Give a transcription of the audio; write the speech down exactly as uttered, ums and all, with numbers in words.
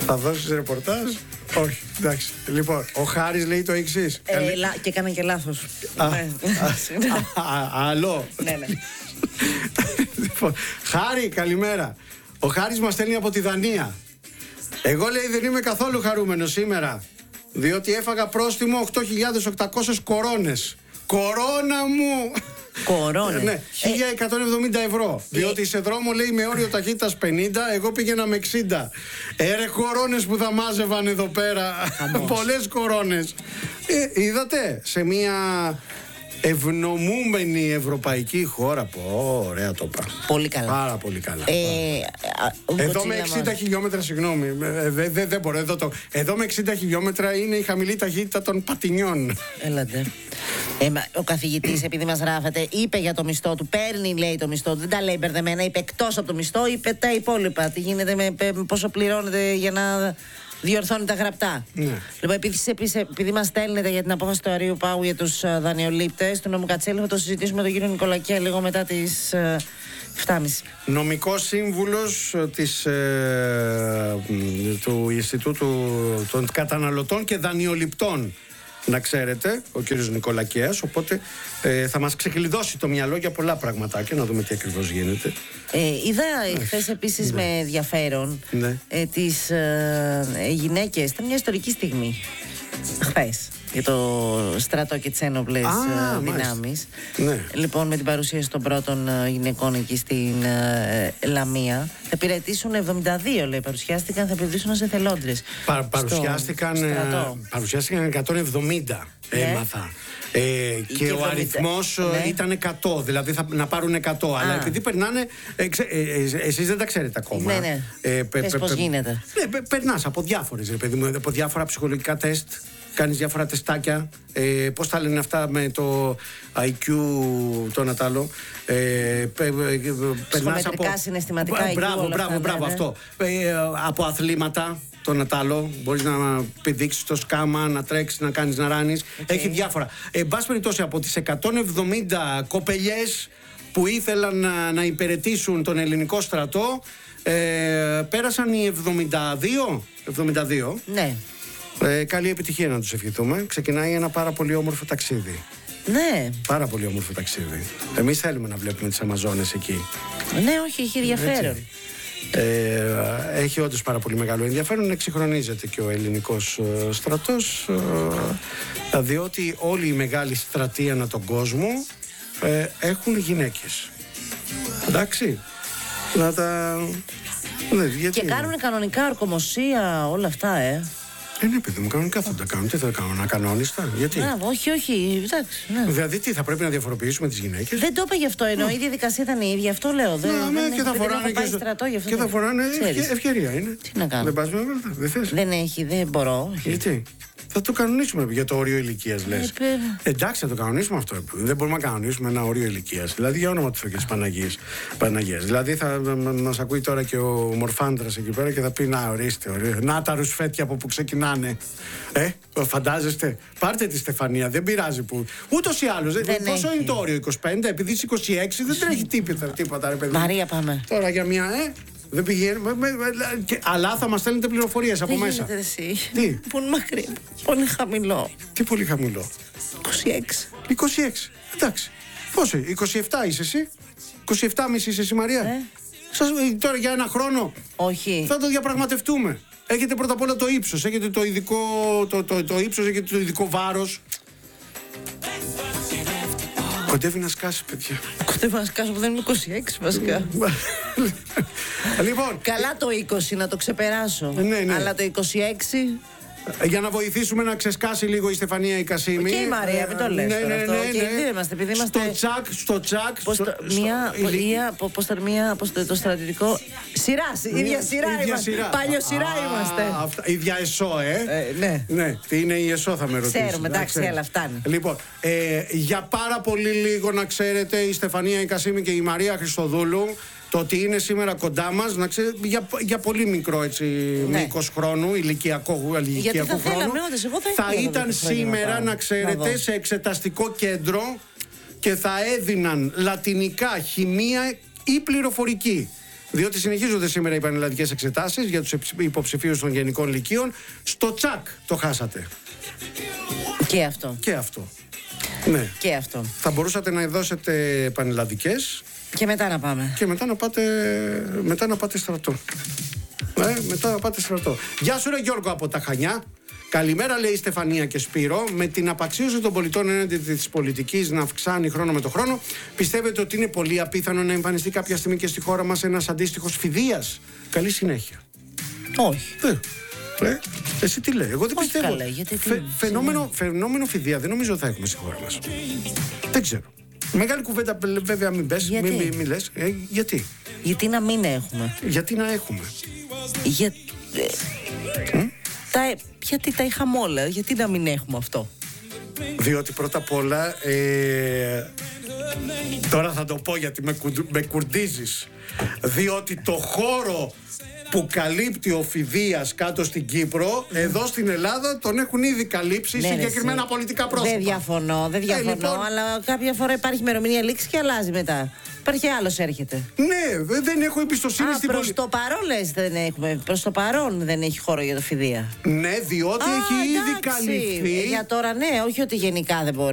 Θα δώσεις ρεπορτάζ? Όχι, εντάξει. Λοιπόν, ο Χάρης λέει το εξής. Ε, Καλή... λα... Και έκανα και λάθος. Άλλο. Ναι, ναι. Λοιπόν, Χάρη, καλημέρα. Ο Χάρης μας στέλνει από τη Δανία. Εγώ, λέει, δεν είμαι καθόλου χαρούμενος σήμερα, διότι έφαγα πρόστιμο οκτώ χιλιάδες οκτακόσιες κορώνες. Κορώνα μου! Κορώνες. Ναι, χίλια εκατόν εβδομήντα ευρώ. Διότι σε δρόμο, λέει, με όριο ταχύτητας πενήντα, εγώ πήγαινα με εξήντα. Έρε κορώνες που θα μάζευαν εδώ πέρα. Πολλές κορώνες. Ε, είδατε, σε μια ευνομούμενη ευρωπαϊκή χώρα. Πω, ωραία το είπα. Πολύ καλά. Πάρα πολύ καλά. Ε, εδώ με εξήντα χιλιόμετρα, συγγνώμη, δεν δε, δε μπορώ. Εδώ, το, εδώ με εξήντα χιλιόμετρα είναι η χαμηλή ταχύτητα των πατινιών. Έλατε. Ε, ο καθηγητής, επειδή μας γράφετε, είπε για το μισθό του. Παίρνει, λέει, το μισθό του. Δεν τα λέει μπερδεμένα. Είπε εκτός από το μισθό, είπε τα υπόλοιπα. Τι γίνεται με πόσο πληρώνεται για να διορθώνει τα γραπτά. Ναι. Λοιπόν, επειδή, επειδή μας στέλνετε για την απόφαση του Αρείου Πάγου για τους uh, δανειολήπτες του νόμου Κατσέλη, θα το συζητήσουμε με τον κύριο Νικολακέα λίγο μετά τις uh, εφτά και μισή. Νομικός σύμβουλος της, ε, του Ινστιτούτου των Καταναλωτών και Δανειοληπτών, να ξέρετε, ο κύριος Νικολακέας, οπότε ε, θα μας ξεκλειδώσει το μυαλό για πολλά πραγματάκια, να δούμε τι ακριβώς γίνεται. Ε, είδα χθες επίσης ναι. με ενδιαφέρον ναι. ε, τις ε, ε, γυναίκες. Ήταν μια ιστορική στιγμή χθες για το στρατό και τις ένοπλες ah, δυνάμεις. Ναι. Λοιπόν, με την παρουσίαση των πρώτων uh, γυναικών εκεί στην uh, Λαμία. Θα υπηρετήσουν εβδομήντα δύο, λέει, παρουσιάστηκαν, θα υπηρετήσουν ως εθελόντρες. Πα, παρουσιάστηκαν, στο παρουσιάστηκαν εκατόν εβδομήντα, ναι. έμαθα. Ε, και, και ο αριθμός ναι. ήταν εκατό, δηλαδή θα, να πάρουν εκατό. Ah. Αλλά επειδή περνάνε. Ε, ξε, ε, ε, εσείς δεν τα ξέρετε ακόμα. Ναι, ναι. Ε, πε, Πες πε, πώς πε, γίνεται. Ναι, περνάς από διάφορες, ρε παιδί μου, από διάφορα ψυχολογικά τεστ. Κάνεις διάφορα τεστάκια. Ε, πώς τα λένε αυτά με το άι κιου, το ένα τ' άλλο. Ε, πε, περνάς από. Συναισθηματικά άι κιου. Μπράβο, μπράβο, αυτά, μπράβο ναι, αυτό. Ε, από αθλήματα. Το ένα τ' άλλο. Μπορείς να πηδήξεις το σκάμα, να τρέξεις, να κάνεις, να ράνεις. Okay. Έχει διάφορα. Ε, εν πάση περιπτώσει, από τις εκατόν εβδομήντα κοπελιές που ήθελαν να, να υπηρετήσουν τον ελληνικό στρατό, ε, πέρασαν οι εβδομήντα δύο. εβδομήντα δύο. Ναι. Ε, καλή επιτυχία να τους ευχηθούμε. Ξεκινάει ένα πάρα πολύ όμορφο ταξίδι. Ναι. Πάρα πολύ όμορφο ταξίδι. Εμείς θέλουμε να βλέπουμε τις Αμαζόνες εκεί. Ναι, όχι, έχει ενδιαφέρον. Ε, έχει όντως πάρα πολύ μεγάλο ενδιαφέρον. Εξυγχρονίζεται και ο ελληνικός ε, στρατός, ε, διότι όλοι οι μεγάλοι στρατοί ανά τον κόσμο ε, έχουν γυναίκες. Εντάξει. Να τα... Ναι, γιατί... Και κάνουν κανονικά ορκομοσία, όλα αυτά, ε. Ε, ναι, παιδί μου, κανονικά θα τα κάνουν. Τι θα κάνουν, ακανόνιστα, γιατί. Α, όχι, όχι, εντάξει. Ναι. Δηλαδή, τι, θα πρέπει να διαφοροποιήσουμε τις γυναίκες. Δεν το είπα γι' αυτό, εννοώ. Η διαδικασία ήταν η ίδια, αυτό λέω. Δεν, ναι, δεν και θα φοράνε και, στο... στρατό, γι' αυτό και θα φοράνε. Ευκαι... Ευκαιρία είναι. Τι να κάνω. Δεν πας με βέλτα, δεν θες. Δεν έχει, δεν μπορώ. Γιατί. Θα το κανονίσουμε για το όριο ηλικίας, λες. Ε, εντάξει, θα το κανονίσουμε αυτό. Δεν μπορούμε να κανονίσουμε ένα όριο ηλικίας. Δηλαδή, για όνομα του Θεού και της Παναγίας. Δηλαδή, θα μας ακούει τώρα και ο Μορφάντρας εκεί πέρα και θα πει: να, ορίστε, ορίστε. Να τα ρουσφέτια από που ξεκινάνε. Ε, φαντάζεστε. Πάρτε τη Στεφανία, δεν πειράζει που. Ούτως ή άλλως. Πόσο είναι το όριο, είκοσι πέντε, επειδή είσαι είκοσι έξι, δεν τρέχει τίποτα, τίποτα, ρε παιδί. Μαρία, πάμε. Τώρα για μια, ε. Δεν πηγαίνουμε. Αλλά θα μας στέλνετε πληροφορίες από μέσα. Δεν εσύ. Τι. Πολύ μακριά. Πολύ χαμηλό. Τι πολύ χαμηλό. είκοσι έξι. είκοσι έξι. Εντάξει. Πόσο, είκοσι επτά είσαι εσύ. είκοσι επτά και μισό είσαι εσύ, Μαρία. Ε. Σας, τώρα για ένα χρόνο. Όχι. Θα το διαπραγματευτούμε. Έχετε πρώτα απ' όλα το ύψος. Έχετε το ειδικό. Το, το, το ύψος, έχετε το ειδικό βάρος. Κοντεύει να σκάσει, παιδιά. Κοντεύει να σκάσει που δεν είναι είκοσι έξι βασικά. Λοιπόν. Καλά το είκοσι να το ξεπεράσω. Ναι, ναι. Αλλά το είκοσι έξι. Για να βοηθήσουμε να ξεσκάσει λίγο η Στεφανία η Κασίμη. Και η Μαρία, μην το λες. Ναι, ναι, αυτό. ναι, Και ναι. δύο είμαστε, επειδή είμαστε. Στο τσακ, στο τσακ. Πώς το, μία, στο, μία, πώς το, μία, πώς το, το στρατιωτικό. Σειρά, ίδια σειρά ίδια είμαστε. Σειρά. Παλιό σειρά είμαστε. Αυτά, ίδια ΕΣΟ, ε. ε. Ναι. Ναι, τι είναι η ΕΣΟ, θα με ρωτήσει. Ξέρουμε, εντάξει, έλα, φτάνει. Λοιπόν, ε, για πάρα πολύ λίγο να ξέρετε, η Στεφανία η Κασίμη και η Μαρία Χριστοδούλου. Το ότι είναι σήμερα κοντά μας, να ξέρετε, για, για πολύ μικρό έτσι, ναι. μήκος χρόνου, ηλικιακό, ηλικιακού χρόνου, θέλαμε, όντως, εγώ θα, θα ήταν σήμερα, να ξέρετε, να σε εξεταστικό κέντρο και θα έδιναν λατινικά, χημεία ή πληροφορική. Διότι συνεχίζονται σήμερα οι πανελλαδικές εξετάσεις για τους υποψηφίους των γενικών λυκείων. Στο τσακ το χάσατε. Και αυτό. Και αυτό. Ναι. Και αυτό. Θα μπορούσατε να δώσετε πανελλαδικές. Και μετά να πάμε. Και μετά να πάτε, μετά να πάτε στρατό. Ε, μετά να πάτε στρατό. Γεια σου ρε Γιώργο από τα Χανιά. Καλημέρα, λέει η Στεφανία και Σπύρο. Με την απαξίωση των πολιτών έναντι της πολιτικής να αυξάνει χρόνο με το χρόνο, πιστεύετε ότι είναι πολύ απίθανο να εμφανιστεί κάποια στιγμή και στη χώρα μας ένας αντίστοιχος φιδείας? Καλή συνέχεια. Όχι. Ε, ε, εσύ τι λέει? Εγώ δεν Όχι πιστεύω. καλά, γιατί τι... Φε, φαινόμενο, φαινόμενο φιδεία δεν νομίζω ότι θα έχουμε στη χώρα μας. Δεν ξέρω. Μεγάλη κουβέντα, βέβαια, μην πες, μην, μην, μην λες. Ε, γιατί? Γιατί να μην έχουμε. Γιατί να έχουμε. Για... Mm? Τα... Γιατί τα είχαμε όλα, γιατί να μην έχουμε αυτό? Διότι πρώτα απ' όλα, ε, τώρα θα το πω γιατί με, κου, με κουρδίζεις, διότι το χώρο που καλύπτει ο φιδείας κάτω στην Κύπρο, εδώ στην Ελλάδα τον έχουν ήδη καλύψει, ναι, συγκεκριμένα εσύ. Πολιτικά πρόσωπα. Δεν διαφωνώ, δεν διαφωνώ, ε, λοιπόν... αλλά κάποια φορά υπάρχει ημερομηνία λήξη και αλλάζει μετά. Υπάρχει άλλος έρχεται. Ναι, δεν έχω εμπιστοσύνη Α, στην προς πολιτική. το παρόν λες δεν έχουμε. Προς το παρόν δεν έχει χώρο για το φιδεία. Ναι, διότι Α, έχει εντάξει. ήδη καλυφθεί. Για τώρα ναι, όχι ότι γενικά δεν μπορεί.